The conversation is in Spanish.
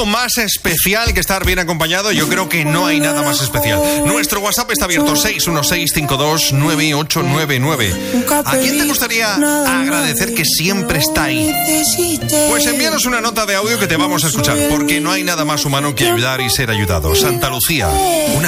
más especial que estar bien acompañado. Yo creo que no hay nada más especial. Nuestro WhatsApp está abierto, 616529899. ¿A quién te gustaría agradecer que siempre está ahí? Pues envíanos una nota de audio que te vamos a escuchar, porque no hay nada más humano que ayudar y ser ayudado. Santa Lucía, una